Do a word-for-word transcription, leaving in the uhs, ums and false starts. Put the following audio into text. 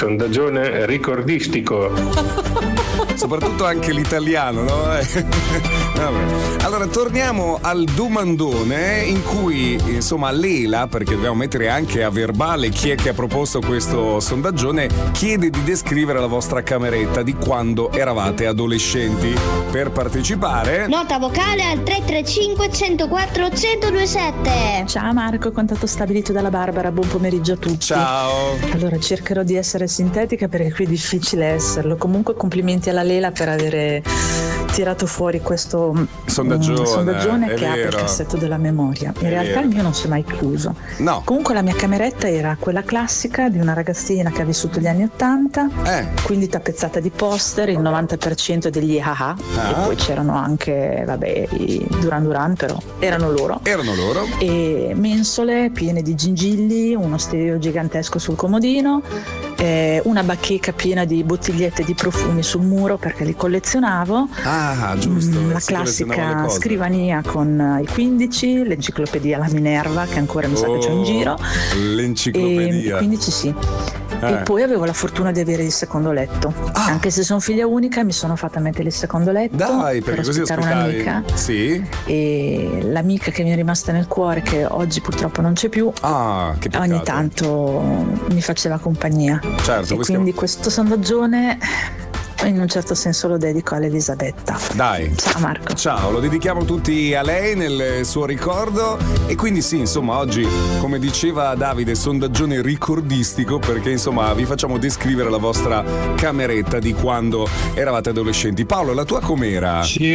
sondaggione ricordistico. Soprattutto anche l'italiano, no? Vabbè. Allora torniamo al domandone in cui insomma Lela, perché dobbiamo mettere anche a verbale chi è che ha proposto questo sondaggione, chiede di descrivere la vostra cameretta di quando eravate adolescenti. Per partecipare nota vocale al tre tre cinque uno zero quattro uno zero due sette. Ciao Marco, contatto stabilito dalla Barbara, buon pomeriggio a tutti. Ciao. Allora cercherò di essere sintetica perché qui è difficile esserlo. Comunque complimenti alla Lela per avere tirato fuori questo sondaggione, mm, sondaggione che vero. apre il cassetto della memoria. In È realtà vero. il mio non si è mai chiuso. No. Comunque la mia cameretta era quella classica di una ragazzina che ha vissuto gli anni ottanta, Eh. quindi tappezzata di poster, il novanta per cento degli haha, Ah. e poi c'erano anche, vabbè, i Duran Duran, però erano loro. Erano loro. E mensole piene di gingilli, uno stereo gigantesco sul comodino, eh, una bacheca piena di bottigliette di profumi sul muro perché li collezionavo. Ah, giusto. Mm, la si collezionavano le classica cose. scrivania con i quindici, l'enciclopedia La Minerva che ancora mi sa che c'è in giro. L'enciclopedia. E quindici sì. Eh. E poi avevo la fortuna di avere il secondo letto. Ah. Anche se sono figlia unica, mi sono fatta mettere il secondo letto Dai, per perché così ospitare ospitavi. un'amica. Sì. E l'amica che mi è rimasta nel cuore, che oggi purtroppo non c'è più, Ah, che peccato. ogni tanto mi faceva compagnia. Certo, E questo- quindi questo sondaggione in un certo senso lo dedico all'Elisabetta. Dai. Ciao Marco. Ciao, lo dedichiamo tutti a lei nel suo ricordo e quindi sì, insomma, oggi, come diceva Davide, sondaggione ricordistico perché insomma vi facciamo descrivere la vostra cameretta di quando eravate adolescenti. Paolo, la tua com'era? Sì,